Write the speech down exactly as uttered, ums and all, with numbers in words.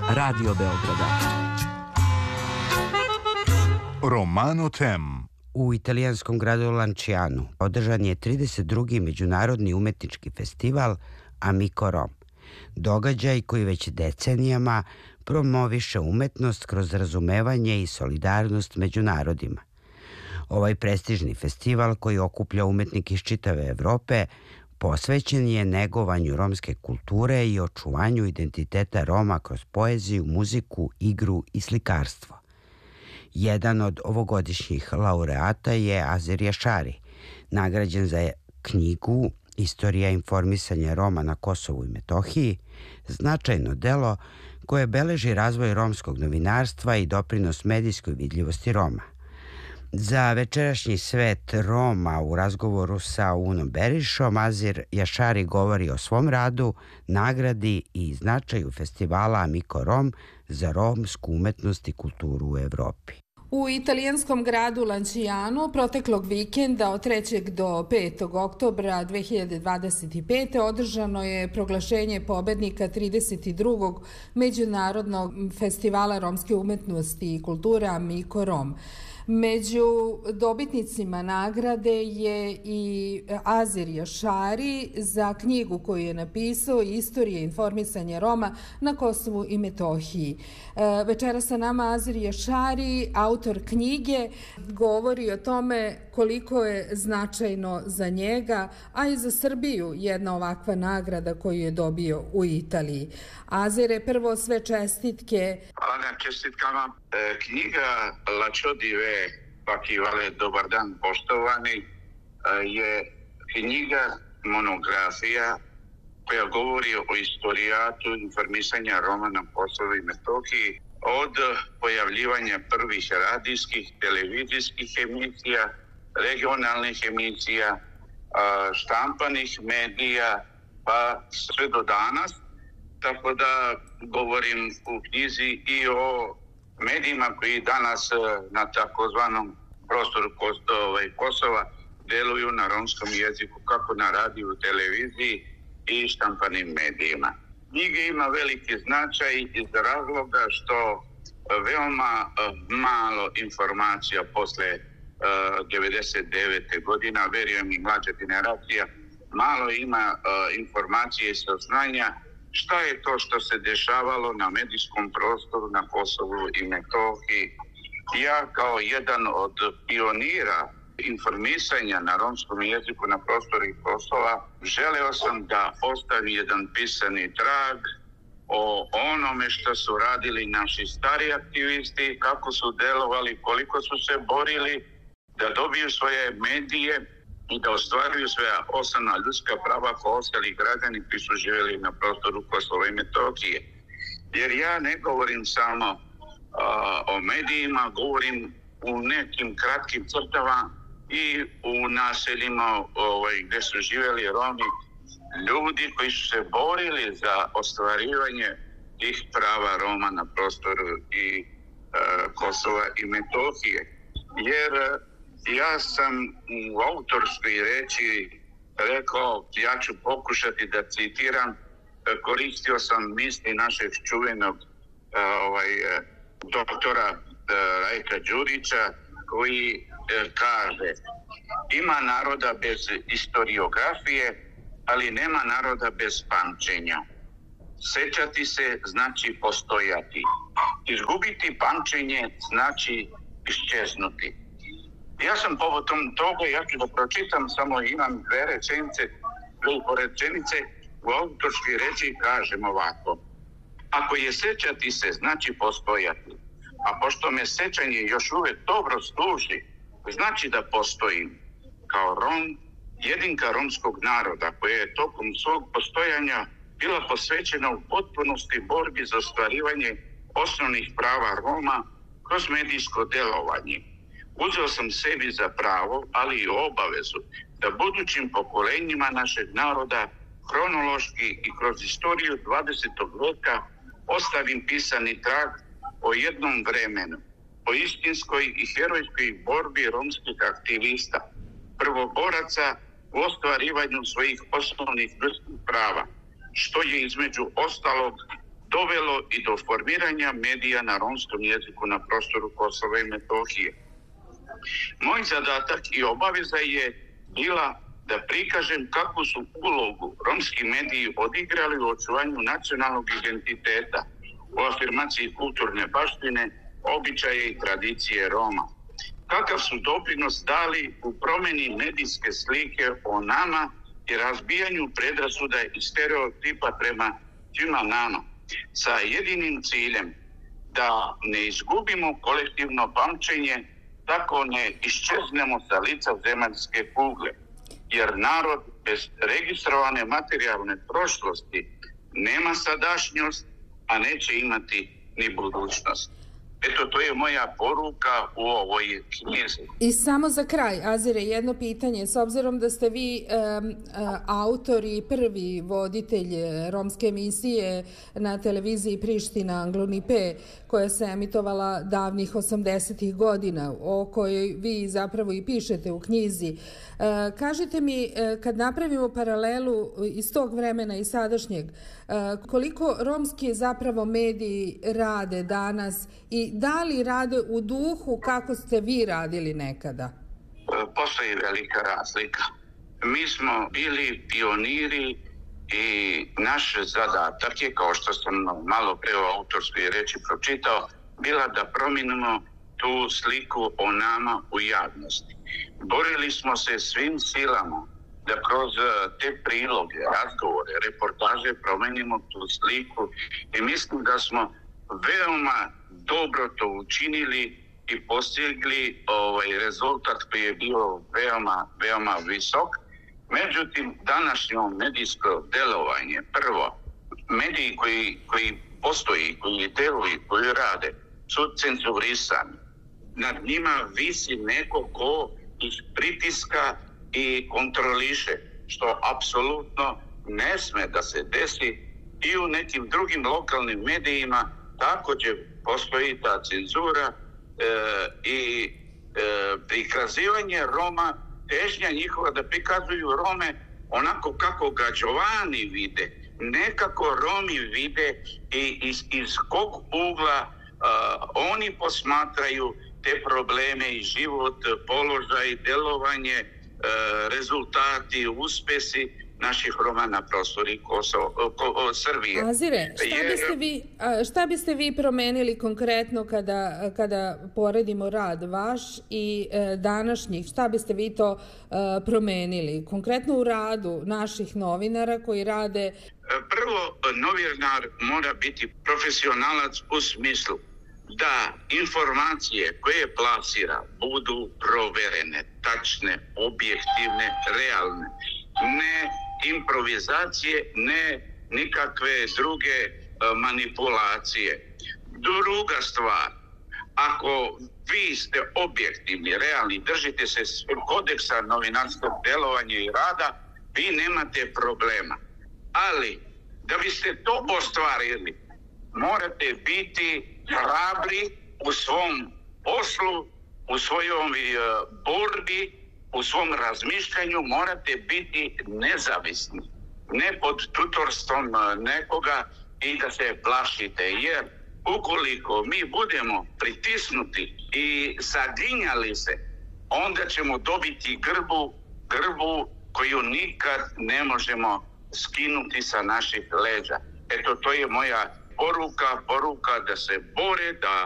Radio Beograda. Romano Tem. U italijanskom gradu Lancianu održan je trideset drugi međunarodni umetnički festival Amico Rom. Događaj koji već decenijama promoviše umetnost kroz razumevanje i solidarnost među narodima. Ovaj prestižni festival koji okuplja umetnike iz čitave Evrope posvećen je negovanju romske kulture i očuvanju identiteta Roma kroz poeziju, muziku, igru i slikarstvo. Jedan od ovogodišnjih laureata je Azir Jašari, nagrađen za knjigu Istorija informisanja Roma na Kosovu i Metohiji, značajno delo koje beleži razvoj romskog novinarstva i doprinos medijskoj vidljivosti Roma. Za večerašnji svet Roma u razgovoru sa Unom Berišom, Azir Jašari govori o svom radu, nagradi i značaju festivala Amico Rom za romsku umetnost i kulturu u Evropi. U italijanskom gradu Lancianu proteklog vikenda od trećeg do petog oktobra dve hiljade dvadeset pete. održano je proglašenje pobednika trideset drugog Međunarodnog festivala romske umetnosti i kulture Amico Rom. Među dobitnicima nagrade je i Azir Jašari za knjigu koju je napisao Istorija informisanja Roma na Kosovu i Metohiji. Večera sa nama Azir Jašari, autor knjige, govori o tome koliko je značajno za njega, a i za Srbiju jedna ovakva nagrada koju je dobio u Italiji. Azire, prvo sve čestitke. Hvala na čestitkama. E, knjiga Lačodive, pakivale dobar dan poštovani, e, je knjiga monografija koja govori o istorijatu informisanja Roma na Kosovu i Metohiji od pojavljivanja prvih radijskih, televizijskih emisija, regionalnih emisija, štampanih medija, pa sve do danas. Tako da govorim u knjizi i o medijima koji danas na takozvanom prostoru Kosova deluju na romskom jeziku, kako na radiju, televiziji i štampanim medijima. Knjiga ima veliki značaj iz razloga što veoma malo informacija posle devedeset devete godina, verujem i mlađa generacija, malo ima informacije i saznanja šta je to što se dešavalo na medijskom prostoru na Kosovu i Metohiji. Ja kao jedan od pionira informisanja na romskom jeziku na prostoru Kosova želeo sam da ostavim jedan pisani trag o onome što su radili naši stari aktivisti, kako su delovali, koliko su se borili da dobiju svoje medije i da ostvaruju svoja osnovna ljudska prava kao ostali građani koji su živjeli na prostoru Kosova i Metohije. Jer ja ne govorim samo uh, o medijima, govorim u nekim kratkim crtama i u naseljima ovaj, gdje su živjeli Romi, ljudi koji su se borili za ostvarivanje tih prava Roma na prostoru i uh, Kosova i Metohije. Jer uh, ja sam u autorskoj reči rekao, ja ću pokušati da citiram, koristio sam misli našeg čuvenog uh, ovaj, doktora uh, Rajka Đurića, koji uh, kaže: ima naroda bez istoriografije, ali nema naroda bez pamćenja. Sećati se znači postojati. Izgubiti pamćenje znači iščeznuti. Ja sam povodom toga, ja ću da pročitam, samo imam dve rečenice, dve rečenice, u autorskoj reči kažem ovako: ako je sećati se, znači postojati, a pošto me sećanje još uvek dobro služi, znači da postojim. Kao Rom, jedinka romskog naroda koja je tokom svog postojanja bila posvećena u potpunosti borbi za ostvarivanje osnovnih prava Roma kroz medijsko delovanje. Uzeo sam sebi za pravo, ali i obavezu, da budućim pokolenjima našeg naroda hronološki i kroz istoriju dvadesetog veka ostavim pisani trag o jednom vremenu, o istinskoj i herojskoj borbi romskih aktivista, prvoboraca u ostvarivanju svojih osnovnih ljudskih prava, što je između ostalog dovelo i do formiranja medija na romskom jeziku na prostoru Kosova i Metohije. Moj zadatak i obaveza je bila da prikažem kakvu su ulogu romski mediji odigrali u očuvanju nacionalnog identiteta, u afirmaciji kulturne baštine, običaje i tradicije Roma. Kakav su doprinos dali u promjeni medijske slike o nama i razbijanju predrasuda i stereotipa prema svima nama, sa jedinim ciljem da ne izgubimo kolektivno pamćenje, tako ne iščeznemo sa lica zemaljske kugle. Jer narod bez registrovane materijalne prošlosti nema sadašnjost, a neće imati ni budućnost. Eto, to je moja poruka u ovoj knjizi. I samo za kraj, Azire, jedno pitanje. S obzirom da ste vi um, autor i prvi voditelj romske emisije na televiziji Priština Anglunipe, koja se emitovala davnih osamdesetih godina, o kojoj vi zapravo i pišete u knjizi. Uh, kažite mi, uh, kad napravimo paralelu iz tog vremena i sadašnjeg, uh, koliko romski zapravo mediji rade danas i da li rade u duhu kako ste vi radili nekada? Postoji velika razlika. Mi smo bili pioniri i naš zadatak je, kao što sam malo pre u autorskoj reči pročitao, bila da promijenimo tu sliku o nama u javnosti. Borili smo se svim silama da kroz te priloge, razgovore, reportaže promijenimo tu sliku i mislim da smo veoma dobro to učinili i postigli ovaj rezultat koji je bio veoma, veoma visok. Međutim, današnje medijsko delovanje, prvo, mediji koji, koji postoji, koji deluju, koji rade, su cenzurisani. Nad njima visi neko ko ih pritiska i kontroliše, što apsolutno ne sme da se desi i u nekim drugim lokalnim medijima. Također postoji ta cenzura e, i e, prikazivanje Roma, težnja njihova da prikazuju Rome onako kako ga Giovanni vide, ne kako Romi vide i iz, iz kog ugla a, oni posmatraju te probleme i život, položaj, delovanje, a, rezultati, uspesi naših Roma na prostori Kosovo, ko, Srbije. Azire, šta biste vi, šta biste vi promenili konkretno kada, kada poredimo rad vaš i e, današnjih? Šta biste vi to e, promenili? Konkretno u radu naših novinara koji rade... Prvo, novinar mora biti profesionalac u smislu da informacije koje plasira budu proverene, tačne, objektivne, realne. Ne improvizacije, ne nikakve druge uh, manipulacije. Druga stvar, ako vi ste objektivni, realni, držite se kodeksa novinarskog delovanja i rada, vi nemate problema. Ali, da biste to ostvarili, morate biti hrabri u svom poslu, u svojom uh, borbi, u svom razmišljanju, morate biti nezavisni, ne pod tutorstvom nekoga i da se plašite, jer ukoliko mi budemo pritisnuti i saginjali se, onda ćemo dobiti grbu, grbu koju nikad ne možemo skinuti sa naših leđa. Eto, to je moja poruka, poruka da se bore, da